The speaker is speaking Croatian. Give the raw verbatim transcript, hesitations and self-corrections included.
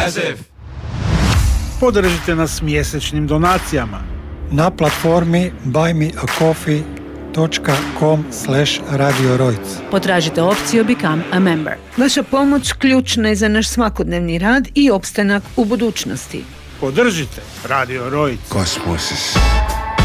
As if. Podržite nas mjesečnim donacijama na platformi buy me a coffee dot com slash radio rojc. Potražite opciju Become a Member. Vaša pomoć ključna je za naš svakodnevni rad i opstanak u budućnosti. Podržite Radio Rojc. Kosmos.